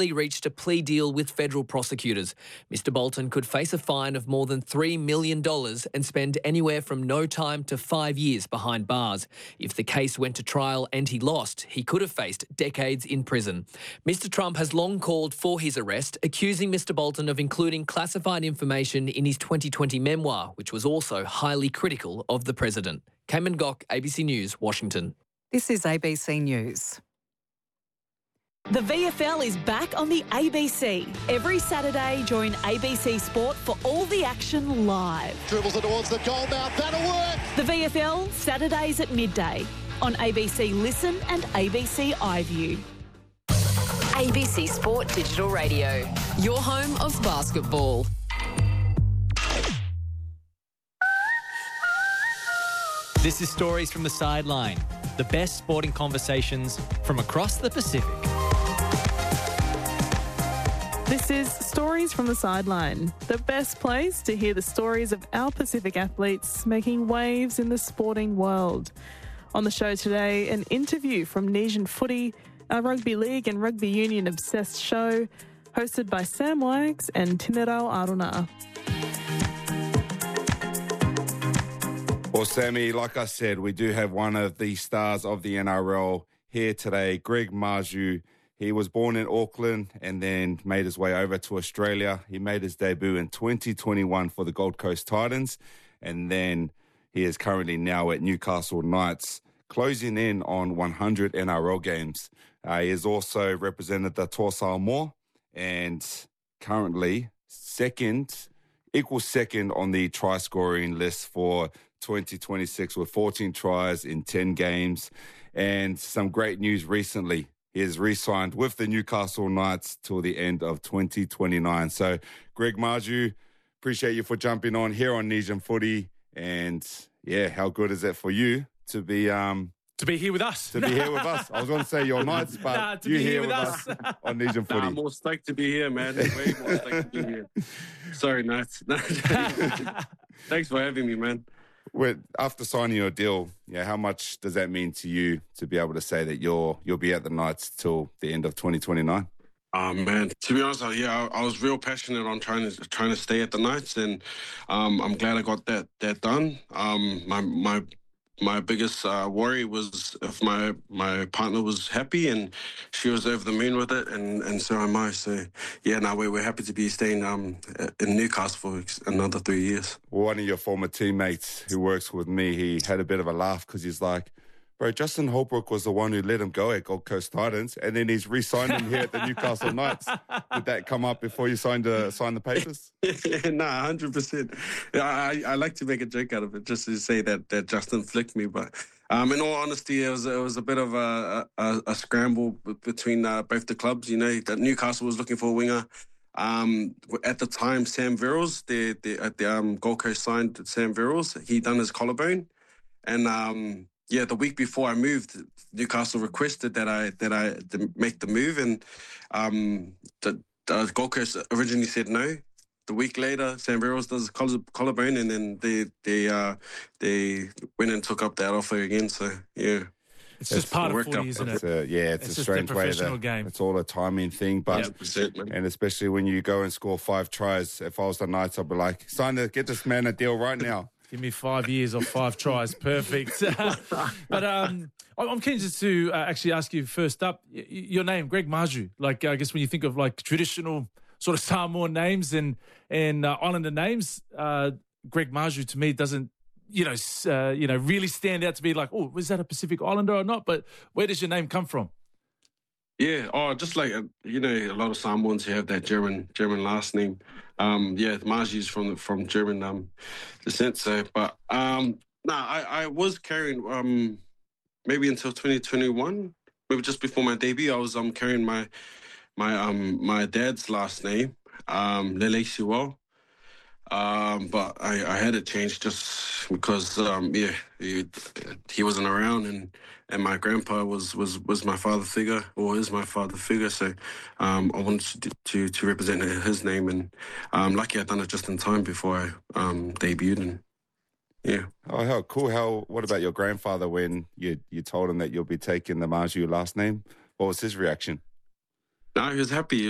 reportedly reached a plea deal with federal prosecutors. Mr Bolton could face a fine of more than $3 million and spend anywhere from no time to 5 years behind bars. If the case went to trial and he lost, he could have faced decades in prison. Mr Trump has long called for his arrest, accusing Mr Bolton of including classified information in his 2020 memoir, which was also highly critical of the president. Cayman Gok, ABC News, Washington. This is ABC News. The VFL is back on the ABC. Every Saturday, join ABC Sport for all the action live. Dribbles it towards the goal mouth. That'll work. The VFL, Saturdays at midday on ABC Listen and ABC iView. ABC Sport Digital Radio, your home of basketball. This is Stories from the Sideline, the best sporting conversations from across the Pacific. This is Stories from the Sideline, the best place to hear the stories of our Pacific athletes making waves in the sporting world. On the show today, an interview from Nesian Footy, our rugby league and rugby union obsessed show, hosted by Sam Wags and Tinirao Aruna. Well, Sammy, like I said, we do have one of the stars of the NRL here today, Greg Marzhew. He was born in Auckland and then made his way over to Australia. He made his debut in 2021 for the Gold Coast Titans, and then he is currently now at Newcastle Knights, closing in on 100 NRL games. He has also represented the Torsal Moor and currently equals second on the try-scoring list for 2026 with 14 tries in 10 games. And some great news recently. He has re-signed with the Newcastle Knights till the end of 2029. So, Greg Marzhew, appreciate you for jumping on here on Nesian Footy. And, yeah, how good is it for you to be here with us. To be here with us. I was going to say your Knights, but you're here with us on Nesian Footy. I'm more stoked to be here, man. Way more stoked to be here. Sorry, Knights. Thanks for having me, man. After signing your deal, how much does that mean to you to be able to say that you'll be at the Knights till the end of 2029? Man, to be honest, I was real passionate on trying to stay at the Knights, and I'm glad I got that done. My biggest worry was if my partner was happy, and she was over the moon with it, and so am I. So, we're happy to be staying in Newcastle for another 3 years. Well, one of your former teammates who works with me, he had a bit of a laugh because he's like, bro, Justin Holbrook was the one who let him go at Gold Coast Titans, and then he's re-signed him here at the Newcastle Knights. Did that come up before you signed the papers? 100%. I like to make a joke out of it, just to say that Justin flicked me. But in all honesty, it was a bit of a scramble between both the clubs. You know, that Newcastle was looking for a winger. At the time, Sam Verrills, the Gold Coast signed Sam Verrills. He done his collarbone, and the week before I moved, Newcastle requested that I make the move, and the Gold Coast originally said no. The week later, Sam Verrills does his collarbone, and then they went and took up that offer again. So it's just part of footy, isn't it? It's a strange way game. It's all a timing thing, but and especially when you go and score 5 tries. If I was the Knights, I'd be like, get this man a deal right now. Give me 5 years or 5 tries. Perfect. But I'm keen just to actually ask you first up, your name, Greg Marzhew. Like, I guess when you think of like traditional sort of Samoan names and Islander names, Greg Marzhew to me doesn't, really stand out to be like, oh, was that a Pacific Islander or not? But where does your name come from? Yeah, just like, a lot of Samoans who have that German last name. Marzhew is from German descent. So, but I was carrying maybe until 2021, maybe just before my debut, I was carrying my dad's last name, Lele Siwal. But I had it changed just because he wasn't around, and my grandpa was my father figure, or is my father figure. So I wanted to represent his name, and lucky I'd done it just in time before I debuted. And yeah. Oh, how cool! What about your grandfather when you told him that you'll be taking the Marzhew last name? What was his reaction? No, he was happy.